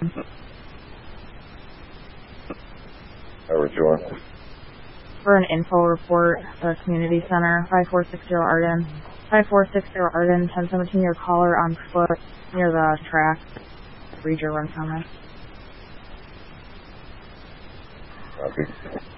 What you want? For an info report, the community center, 5460 Arden. 5460 Arden, 1017, your caller on foot near the track. Read your run comment. Copy.